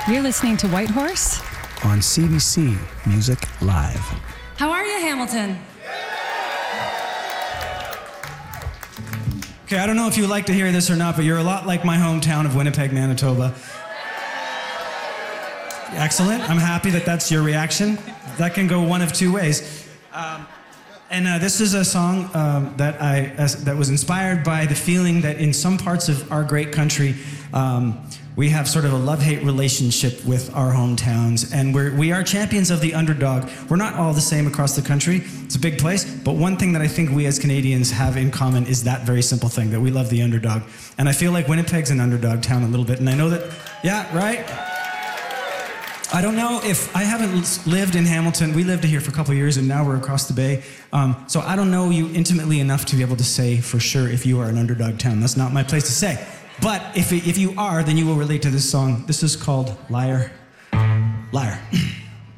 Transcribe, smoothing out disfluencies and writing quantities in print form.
You're listening to White Horse on CBC Music Live. How are you, Hamilton? Okay, I don't know if you would like to hear this or not, but you're a lot like my hometown of Winnipeg, Manitoba. Excellent. I'm happy that that's your reaction. That can go one of two ways. This is a song that was inspired by the feeling that in some parts of our great country, we have sort of a love-hate relationship with our hometowns, and we are champions of the underdog. We're not all the same across the country. It's a big place, but one thing that I think we as Canadians have in common is that very simple thing, that we love the underdog. And I feel like Winnipeg's an underdog town a little bit, and I know that, yeah, right? I don't know if, I haven't lived in Hamilton. We lived here for a couple of years, and now we're across the bay. So I don't know you intimately enough to be able to say for sure if you are an underdog town. That's not my place to say. But if you are, then you will relate to this song. This is called Liar, Liar.